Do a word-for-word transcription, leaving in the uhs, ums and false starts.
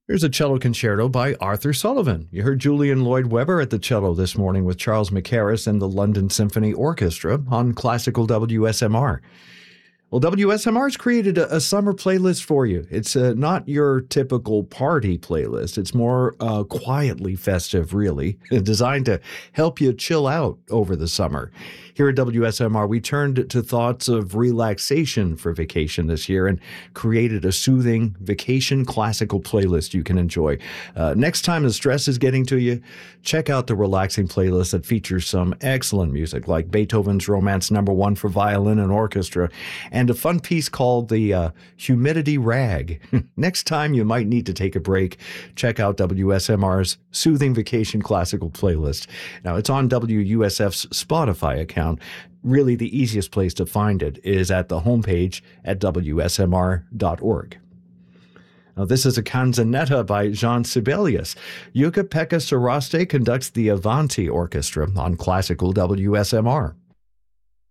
Here's a cello concerto by Arthur Sullivan. You heard Julian Lloyd-Webber at the cello this morning with Charles Mackerras and the London Symphony Orchestra on Classical W S M R. Well, W S M R's created a, a summer playlist for you. It's uh, not your typical party playlist. It's more uh, quietly festive, really, designed to help you chill out over the summer. Here at W S M R, we turned to thoughts of relaxation for vacation this year and created a soothing vacation classical playlist you can enjoy. Uh, next time the stress is getting to you, check out the relaxing playlist that features some excellent music like Beethoven's Romance Number One for violin and orchestra, and a fun piece called the uh, Humidity Rag. Next time you might need to take a break, check out W S M R's Soothing Vacation Classical playlist. Now, it's on W U S F's Spotify account. Really, the easiest place to find it is at the homepage at W S M R dot org. Now, this is a canzonetta by Jean Sibelius. Jukka-Pekka Saraste conducts the Avanti Orchestra on Classical W S M R.